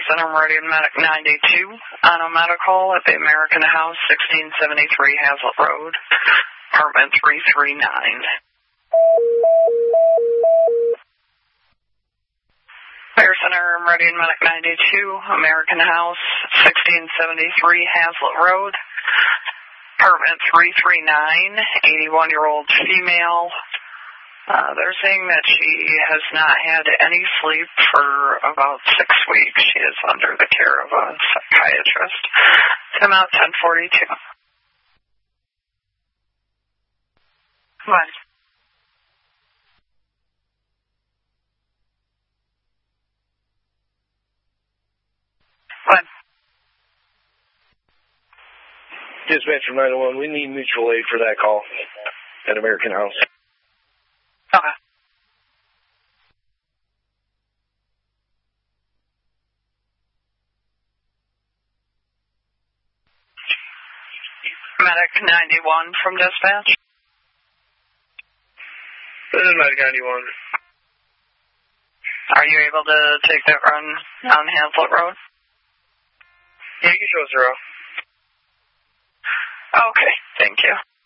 Center Meridian Medic 92 on a medical at the American House, 1673 Hazlet Road, apartment 339. Fire Center Meridian Medic 92, American House, 1673 Hazlet Road, apartment 339, 81-year-old female. They're saying that she has not had any sleep for about 6 weeks. She is under the care of a psychiatrist. Come out 1042. What? What? Dispatcher 901, we need mutual aid for that call at American House. Okay. Medic 91 from dispatch. This is Medic 91. Are you able to take that run on Hazlet Road? Yeah, you can show 0. Okay, thank you.